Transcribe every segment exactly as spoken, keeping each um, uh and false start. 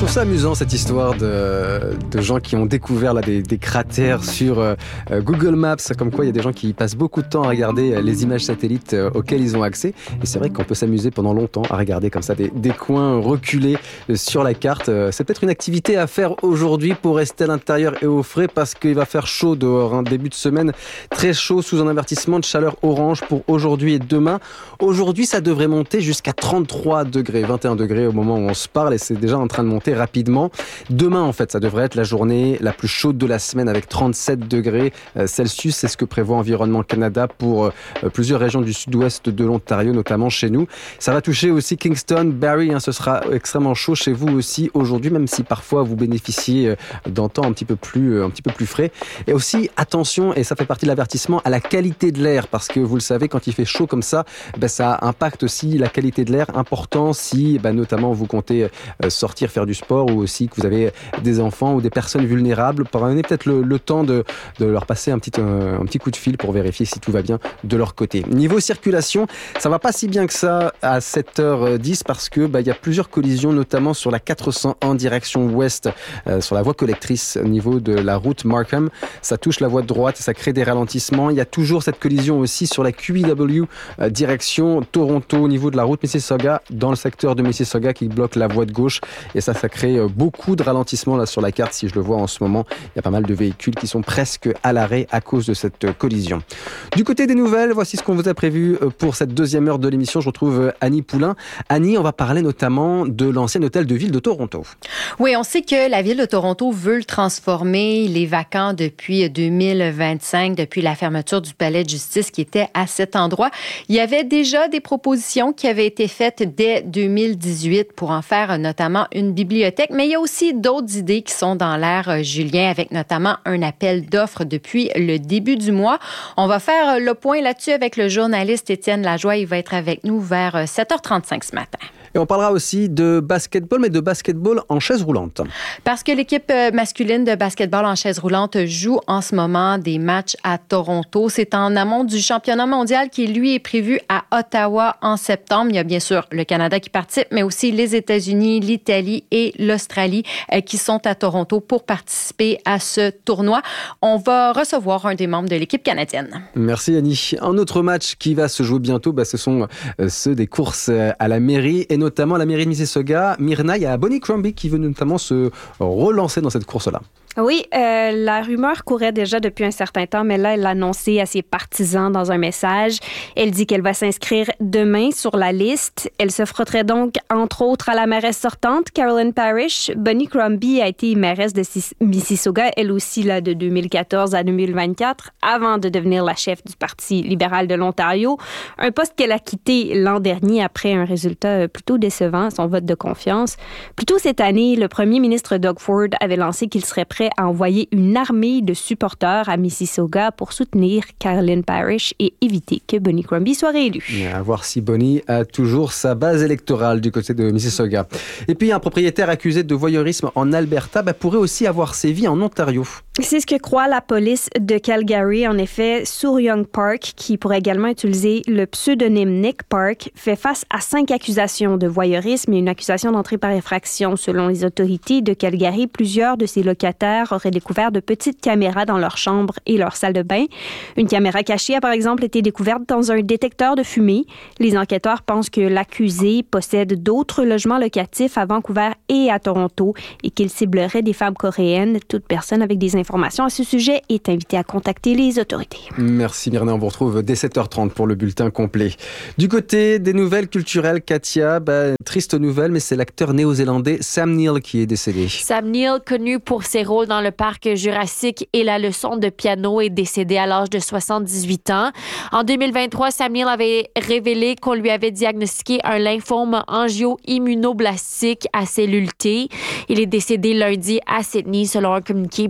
trouve ça amusant cette histoire de, de gens qui ont découvert là, des, des cratères sur euh, Google Maps, comme quoi il y a des gens qui passent beaucoup de temps à regarder les images satellites euh, auxquelles ils ont accès. Et c'est vrai qu'on peut s'amuser pendant longtemps à regarder comme ça des, des coins reculés sur la carte. C'est peut-être une activité à faire aujourd'hui pour rester à l'intérieur et au frais parce qu'il va faire chaud dehors. Un début de semaine très chaud sous un avertissement de chaleur orange pour aujourd'hui et demain. Aujourd'hui, ça devrait monter jusqu'à trente-trois degrés, vingt et un degrés au moment où on se parle et c'est déjà en train de monter rapidement. Demain, en fait, ça devrait être la journée la plus chaude de la semaine avec trente-sept degrés Celsius. C'est ce que prévoit Environnement Canada pour plusieurs régions du sud-ouest de l'Ontario, notamment chez nous. Ça va toucher aussi Kingston, Barrie, hein, ce sera extrêmement chaud chez vous aussi aujourd'hui, même si parfois vous bénéficiez d'un temps un petit peu plus, un petit peu plus frais. Et aussi, attention, et ça fait partie de l'avertissement, à la qualité de l'air, parce que vous le savez, quand il fait chaud comme ça, ben, ça impacte aussi la qualité de l'air, important si ben, notamment vous comptez sortir faire du sport ou aussi que vous avez des enfants ou des personnes vulnérables. Prenez peut-être le, le temps de, de leur passer un petit, un, un petit coup de fil pour vérifier si tout va bien de leur côté. Niveau circulation, ça va pas si bien que ça à sept heures dix parce que bah, y a plusieurs collisions, notamment sur la quatre cent un direction ouest, euh, sur la voie collectrice au niveau de la route Markham. Ça touche la voie de droite et ça crée des ralentissements. Il y a toujours cette collision aussi sur la Q E W euh, direction Toronto au niveau de la route Mississauga, dans le secteur de Mississauga qui bloque la voie de gauche. Et ça, ça crée euh, beaucoup de ralentissements là sur la carte. Si je le vois en ce moment, il y a pas mal de véhicules qui sont presque à l'arrêt à cause de cette euh, collision. Du côté des nouvelles, voici ce qu'on vous a prévu pour cette deuxième heure de l'émission. Je retrouve Annie Poulain. Annie, on va parler notamment de l'ancien hôtel de ville de Toronto. Oui, on sait que la ville de Toronto veut le transformer. Il est vacant depuis deux mille vingt-cinq, depuis la fermeture du palais de justice qui était à cet endroit. Il y avait déjà des propositions qui avaient été faites dès deux mille dix-huit pour en faire notamment une bibliothèque, mais il y a aussi d'autres idées qui sont dans l'air, Julien, avec notamment un appel d'offres depuis le début du mois. On va faire le point là-dessus avec le journaliste Étienne Lajoie. Il va être avec nous vers sept heures trente-cinq ce matin. Et on parlera aussi de basketball, mais de basketball en chaise roulante. Parce que l'équipe masculine de basketball en chaise roulante joue en ce moment des matchs à Toronto. C'est en amont du championnat mondial qui, lui, est prévu à Ottawa en septembre. Il y a bien sûr le Canada qui participe, mais aussi les États-Unis, l'Italie et l'Australie qui sont à Toronto pour participer à ce tournoi. On va recevoir un des membres de l'équipe canadienne. Merci Annie. Un autre match qui va se jouer bientôt, bah, ce sont ceux des courses à la mairie et notamment la mairie de Mississauga. Myrna, il y a Bonnie Crombie qui veut notamment se relancer dans cette course-là. Oui, euh, la rumeur courait déjà depuis un certain temps, mais là, elle l'a annoncé à ses partisans dans un message. Elle dit qu'elle va s'inscrire demain sur la liste. Elle se frotterait donc, entre autres, à la mairesse sortante, Carolyn Parrish. Bonnie Crombie a été mairesse de Mississauga, elle aussi, là, de deux mille quatorze à deux mille vingt-quatre, avant de devenir la chef du Parti libéral de l'Ontario. Un poste qu'elle a quitté l'an dernier après un résultat plutôt décevant, son vote de confiance. Plus tôt cette année, le premier ministre Doug Ford avait lancé qu'il serait prêt à envoyer une armée de supporters à Mississauga pour soutenir Carolyn Parrish et éviter que Bonnie Crombie soit réélue. À voir si Bonnie a toujours sa base électorale du côté de Mississauga. Et puis, un propriétaire accusé de voyeurisme en Alberta bah, pourrait aussi avoir sévi en Ontario. C'est ce que croit la police de Calgary. En effet, Sur Young Park, qui pourrait également utiliser le pseudonyme Nick Park, fait face à cinq accusations de voyeurisme et une accusation d'entrée par effraction. Selon les autorités de Calgary, plusieurs de ses locataires auraient découvert de petites caméras dans leur chambre et leur salle de bain. Une caméra cachée a par exemple été découverte dans un détecteur de fumée. Les enquêteurs pensent que l'accusé possède d'autres logements locatifs à Vancouver et à Toronto et qu'il ciblerait des femmes coréennes. Toute personne avec des informations à ce sujet est invitée à contacter les autorités. Merci Myrna, on vous retrouve dès sept heures trente pour le bulletin complet. Du côté des nouvelles culturelles, Katia, bah, triste nouvelle, mais c'est l'acteur néo-zélandais Sam Neill qui est décédé. Sam Neill, connu pour ses rôles dans le parc Jurassique et la leçon de piano, est décédé à l'âge de soixante-dix-huit ans. En deux mille vingt-trois, Sam Neill avait révélé qu'on lui avait diagnostiqué un lymphome angio-immunoblastique à cellules T. Il est décédé lundi à Sydney, selon un communiqué publié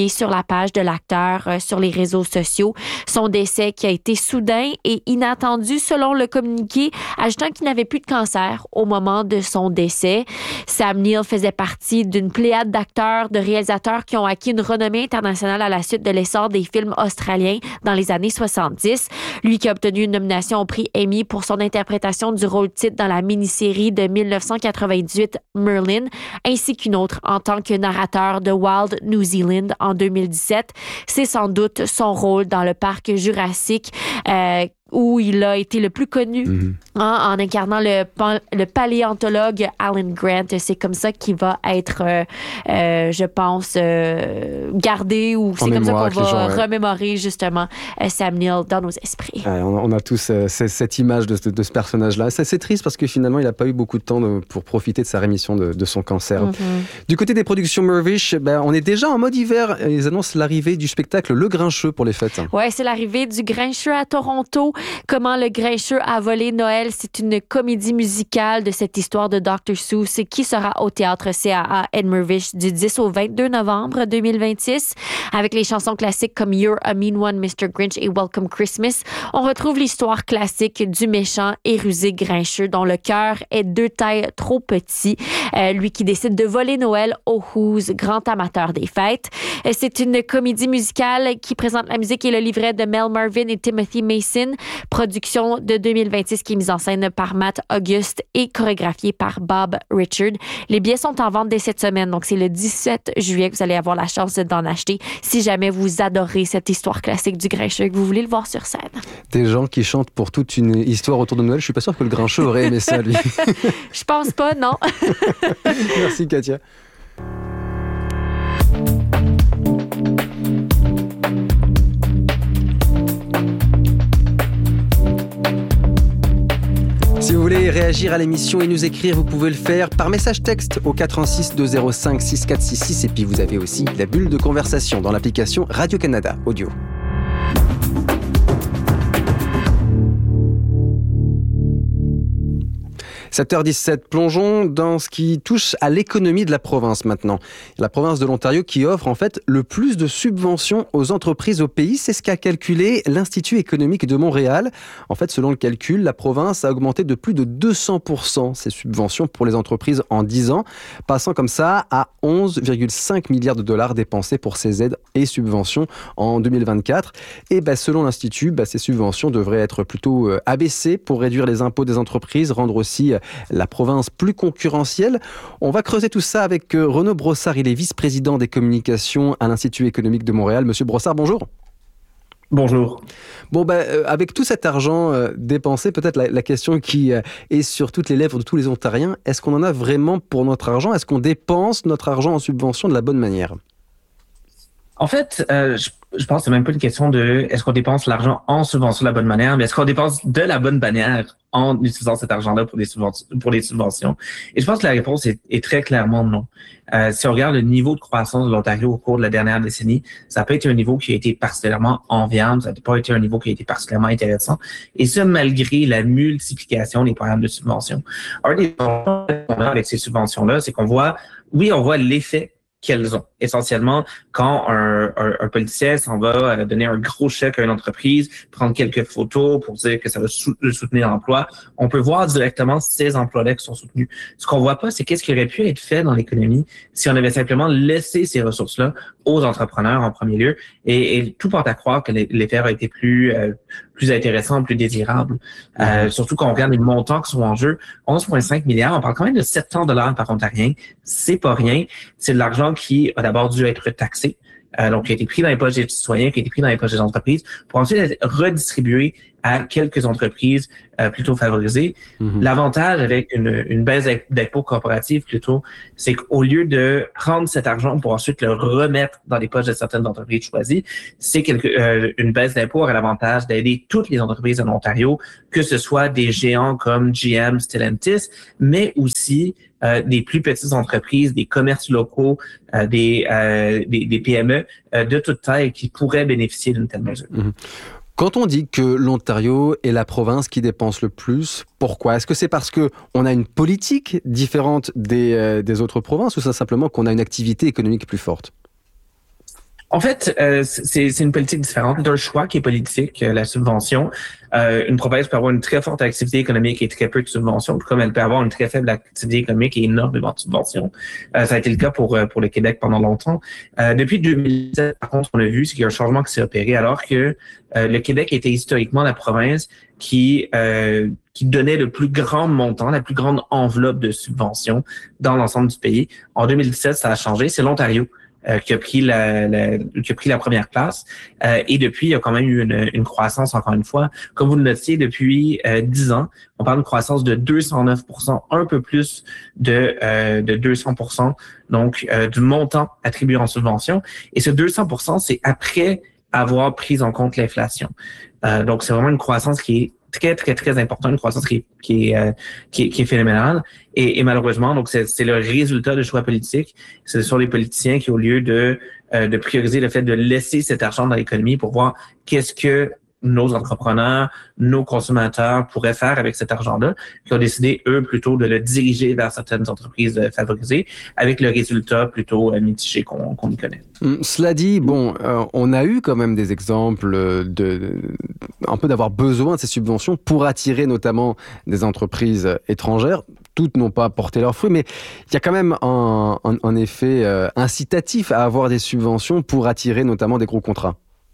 publié sur la page de l'acteur euh, sur les réseaux sociaux. Son décès qui a été soudain et inattendu selon le communiqué, ajoutant qu'il n'avait plus de cancer au moment de son décès. Sam Neill faisait partie d'une pléiade d'acteurs, de réalisateurs qui ont acquis une renommée internationale à la suite de l'essor des films australiens dans les années soixante-dix. Lui qui a obtenu une nomination au prix Emmy pour son interprétation du rôle-titre dans la mini-série de dix-neuf cent quatre-vingt-dix-huit Merlin, ainsi qu'une autre en tant que narrateur de Wild New Zealand en deux mille dix-sept. C'est sans doute son rôle dans le parc Jurassique euh, où il a été le plus connu mm-hmm. hein, en incarnant le, le paléontologue Alan Grant. C'est comme ça qu'il va être, euh, euh, je pense, euh, gardé ou c'est comme ça qu'on va gens, ouais. remémorer justement euh, Sam Neill dans nos esprits. Ouais, on, on a tous euh, cette image de, de, de ce personnage-là. C'est, c'est triste parce que finalement, il n'a pas eu beaucoup de temps de, pour profiter de sa rémission de, de son cancer. Mm-hmm. Du côté des productions Mirvish, ben, on est déjà en mode hiver. Ils annoncent l'arrivée du spectacle Le Grincheux pour les fêtes. Oui, c'est l'arrivée du Grincheux à Toronto. Comment le Grincheux a volé Noël, c'est une comédie musicale de cette histoire de docteur Seuss qui sera au théâtre C A A Ed Mirvish du dix au vingt-deux novembre deux mille vingt-six. Avec les chansons classiques comme You're a Mean One, mister Grinch et Welcome Christmas, on retrouve l'histoire classique du méchant et rusé Grincheux dont le cœur est deux tailles trop petit. Euh, lui qui décide de voler Noël au Who's, grand amateur des fêtes. Euh, c'est une comédie musicale qui présente la musique et le livret de Mel Marvin et Timothy Mason. Production de deux mille vingt-six qui est mise en scène par Matt Auguste et chorégraphiée par Bob Richard. Les billets sont en vente dès cette semaine, donc c'est le dix-sept juillet que vous allez avoir la chance d'en acheter si jamais vous adorez cette histoire classique du Grincheux et que vous voulez le voir sur scène. Des gens qui chantent pour toute une histoire autour de Noël, je suis pas sûr que le Grincheux aurait aimé ça, lui. Je pense pas, non. Merci, Katia. Si vous voulez réagir à l'émission et nous écrire, vous pouvez le faire par message texte au quatre un six deux zéro cinq six quatre six six. Et puis vous avez aussi la bulle de conversation dans l'application Radio-Canada Audio. sept heures dix-sept, plongeons dans ce qui touche à l'économie de la province maintenant. La province de l'Ontario qui offre en fait le plus de subventions aux entreprises au pays, c'est ce qu'a calculé l'Institut économique de Montréal. En fait, selon le calcul, la province a augmenté de plus de deux cents pour cent ses subventions pour les entreprises en dix ans, passant comme ça à onze virgule cinq milliards de dollars dépensés pour ces aides et subventions en deux mille vingt-quatre. Et bah, selon l'Institut, bah, ces subventions devraient être plutôt euh, abaissées pour réduire les impôts des entreprises, rendre aussi euh, la province plus concurrentielle. On va creuser tout ça avec euh, Renaud Brossard. Il est vice-président des communications à l'Institut économique de Montréal. Monsieur Brossard, bonjour. Bonjour. Bon, ben, euh, avec tout cet argent euh, dépensé, peut-être la, la question qui euh, est sur toutes les lèvres de tous les Ontariens, est-ce qu'on en a vraiment pour notre argent? Est-ce qu'on dépense notre argent en subvention de la bonne manière? En fait, euh, je, je pense que c'est même pas une question de est-ce qu'on dépense l'argent en subvention de la bonne manière, mais est-ce qu'on dépense de la bonne manière en utilisant cet argent-là pour des subventions, pour les subventions. Et je pense que la réponse est, est très clairement non. Euh, si on regarde le niveau de croissance de l'Ontario au cours de la dernière décennie, ça n'a pas été un niveau qui a été particulièrement enviable, ça n'a pas été un niveau qui a été particulièrement intéressant, et ça malgré la multiplication des programmes de subventions. Un des problèmes qu'on a avec ces subventions-là, c'est qu'on voit, oui, on voit l'effet qu'elles ont. Essentiellement, quand un, un, un politicien s'en va donner un gros chèque à une entreprise, prendre quelques photos pour dire que ça va sou- soutenir l'emploi, on peut voir directement ces emplois-là qui sont soutenus. Ce qu'on voit pas, c'est qu'est-ce qui aurait pu être fait dans l'économie si on avait simplement laissé ces ressources-là aux entrepreneurs en premier lieu. Et, et tout porte à croire que l'effet aurait été plus euh, plus intéressant, plus désirable. Euh, mmh. Surtout quand on regarde les montants qui sont en jeu. onze virgule cinq milliards, on parle quand même de sept cents dollars par Ontarien. C'est pas rien. C'est de l'argent qui a d'abord dû être taxé, euh, donc qui a été pris dans les poches des citoyens, qui a été pris dans les poches des entreprises, pour ensuite être redistribué à quelques entreprises euh, plutôt favorisées. Mm-hmm. L'avantage avec une, une baisse d'impôts corporatifs plutôt, c'est qu'au lieu de prendre cet argent pour ensuite le remettre dans les poches de certaines entreprises choisies, c'est quelque, euh, une baisse d'impôts a l'avantage d'aider toutes les entreprises en Ontario, que ce soit des géants comme G M, Stellantis, mais aussi euh, des plus petites entreprises, des commerces locaux, euh, des, euh, des, des P M E euh, de toute taille qui pourraient bénéficier d'une telle mesure. Mm-hmm. Quand on dit que l'Ontario est la province qui dépense le plus, pourquoi? Est-ce que c'est parce qu'on a une politique différente des, euh, des autres provinces ou c'est simplement qu'on a une activité économique plus forte? En fait, euh, c'est, c'est une politique différente. C'est un choix qui est politique, euh, la subvention. Euh, une province peut avoir une très forte activité économique et très peu de subventions, tout comme elle peut avoir une très faible activité économique et énormément de subventions. Euh, ça a été le cas pour pour le Québec pendant longtemps. Euh, depuis deux mille sept, par contre, on a vu qu'il y a un changement qui s'est opéré, alors que euh, le Québec était historiquement la province qui euh, qui donnait le plus grand montant, la plus grande enveloppe de subventions dans l'ensemble du pays. En deux mille dix-sept, ça a changé. C'est l'Ontario Euh, qui a pris la, la qui a pris la première place euh, et depuis il y a quand même eu une, une croissance encore une fois, comme vous le notiez, depuis euh, dix ans, on parle d'une croissance de deux cent neuf pour cent, un peu plus de euh, de deux cents pour cent donc euh, du montant attribué en subvention, et ce deux cents pour cent c'est après avoir pris en compte l'inflation. Euh, donc c'est vraiment une croissance qui est très, très, très important, une croissance qui est, qui est, euh, qui est, qui est phénoménale. Et, et malheureusement, donc c'est, c'est le résultat de choix politiques. Ce sont les politiciens qui, au lieu de, euh, de prioriser le fait de laisser cet argent dans l'économie pour voir qu'est-ce que nos entrepreneurs, nos consommateurs pourraient faire avec cet argent-là, qui ont décidé, eux, plutôt de le diriger vers certaines entreprises favorisées, avec le résultat plutôt mitigé qu'on, qu'on y connaît. Hum, cela dit, bon, euh, on a eu quand même des exemples de, de un peu d'avoir besoin de ces subventions pour attirer notamment des entreprises étrangères. Toutes n'ont pas porté leurs fruits, mais il y a quand même un, un, un effet euh, incitatif à avoir des subventions pour attirer notamment des gros contrats.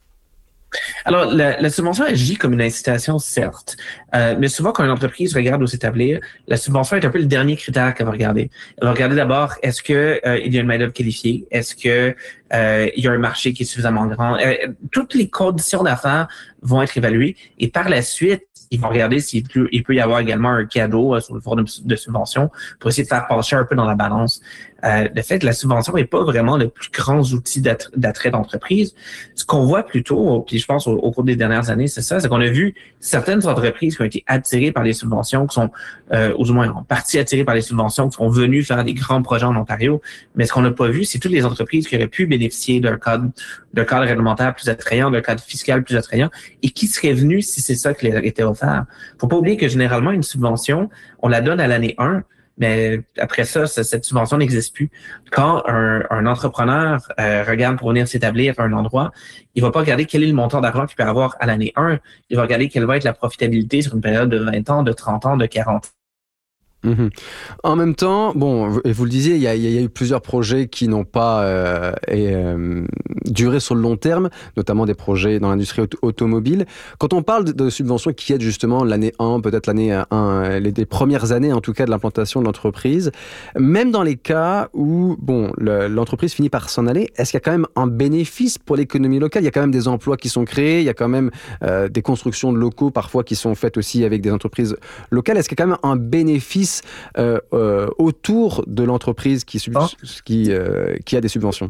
Alors, la, la subvention agit comme une incitation, certes, euh, mais souvent quand une entreprise regarde où s'établir, la subvention est un peu le dernier critère qu'elle va regarder. Elle va regarder d'abord, est-ce que euh, il y a une main-d'œuvre qualifiée? Est-ce que euh, il y a un marché qui est suffisamment grand? Euh, toutes les conditions d'affaires vont être évaluées, et par la suite, ils vont regarder s'il peut, il peut y avoir également un cadeau euh, sous le forme de, de subvention pour essayer de faire pencher un peu dans la balance. Euh, le fait que la subvention n'est pas vraiment le plus grand outil d'attrait, d'attrait d'entreprise. Ce qu'on voit plutôt, puis je pense au, au cours des dernières années, c'est ça, c'est qu'on a vu certaines entreprises qui ont été attirées par les subventions, qui sont, euh, ou du moins en partie attirées par les subventions, qui sont venues faire des grands projets en Ontario. Mais ce qu'on n'a pas vu, c'est toutes les entreprises qui auraient pu bénéficier d'un cadre, d'un cadre réglementaire plus attrayant, d'un cadre fiscal plus attrayant, et qui seraient venues si c'est ça qui leur était offert. Faut pas oublier que généralement, une subvention, on la donne à l'année un, mais après ça, cette subvention n'existe plus. Quand un, un entrepreneur euh, regarde pour venir s'établir à un endroit, il va pas regarder quel est le montant d'argent qu'il peut avoir à l'année un, il va regarder quelle va être la profitabilité sur une période de vingt ans, de trente ans, de quarante ans. Mmh. En même temps, bon, et vous le disiez, il y a, il y a eu plusieurs projets qui n'ont pas euh, et, euh, duré sur le long terme, notamment des projets dans l'industrie auto- automobile. Quand on parle de, de subventions qui aident justement l'année un, peut-être l'année un, les, les premières années en tout cas de l'implantation de l'entreprise, même dans les cas où bon, le, l'entreprise finit par s'en aller, est-ce qu'il y a quand même un bénéfice pour l'économie locale? Il y a quand même des emplois qui sont créés, il y a quand même euh, des constructions de locaux parfois qui sont faites aussi avec des entreprises locales. Est-ce qu'il y a quand même un bénéfice Euh, euh, autour de l'entreprise qui, sub- qui, euh, qui a des subventions?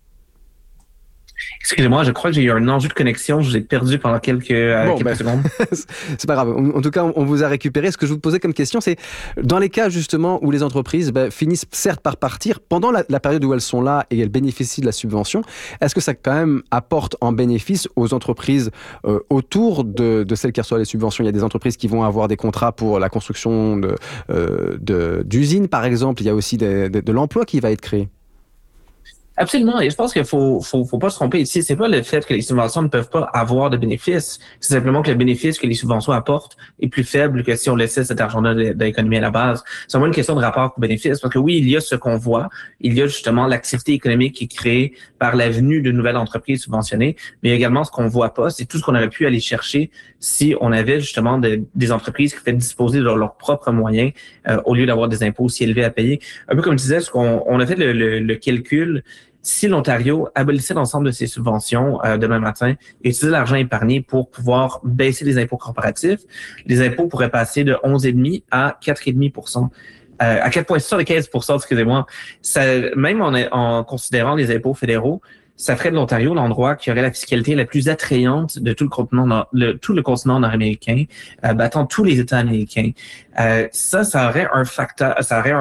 Excusez-moi, je crois que j'ai eu un enjeu de connexion. Je vous ai perdu pendant quelques, euh, bon, quelques ben, secondes. C'est pas grave. En, en tout cas, on, on vous a récupéré. Ce que je vous posais comme question, c'est dans les cas justement où les entreprises ben, finissent certes par partir, pendant la, la période où elles sont là et elles bénéficient de la subvention, est-ce que ça quand même apporte en bénéfice aux entreprises euh, autour de, de celles qui reçoivent les subventions? Il y a des entreprises qui vont avoir des contrats pour la construction de, euh, de, d'usines, par exemple. Il y a aussi des, de, de l'emploi qui va être créé. Absolument, et je pense qu'il faut, faut, faut pas se tromper ici. C'est pas le fait que les subventions ne peuvent pas avoir de bénéfices. C'est simplement que le bénéfice que les subventions apportent est plus faible que si on laissait cet argent-là de, de l'économie à la base. C'est vraiment une question de rapport au bénéfice, parce que oui, il y a ce qu'on voit. Il y a justement l'activité économique qui est créée par la venue de nouvelles entreprises subventionnées, mais également ce qu'on voit pas, c'est tout ce qu'on aurait pu aller chercher si on avait justement de, des entreprises qui faisaient disposer de leurs propres moyens euh, au lieu d'avoir des impôts aussi élevés à payer. Un peu comme je disais, ce qu'on on a fait le, le, le calcul. Si l'Ontario abolissait l'ensemble de ses subventions euh, demain matin et utilisait l'argent épargné pour pouvoir baisser les impôts corporatifs, les impôts pourraient passer de onze virgule cinq à quatre virgule cinq pour cent. Euh, à quatre virgule soixante-quinze pour cent, excusez-moi. Ça, même en, en considérant les impôts fédéraux, ça ferait de l'Ontario l'endroit qui aurait la fiscalité la plus attrayante de tout le continent, le, tout le continent nord-américain, euh, battant tous les États américains. Euh, ça, ça aurait un facteur, ça aurait un